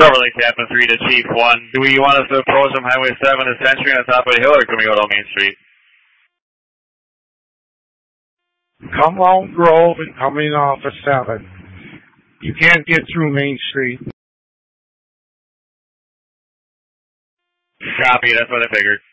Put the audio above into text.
Silverlake Captain 3 to Chief 1. Do we want us to approach from Highway 7 to Century on top of the hill, or can we go to Main Street? Come out Grove and coming off of 7. You can't get through Main Street. Copy, that's what I figured.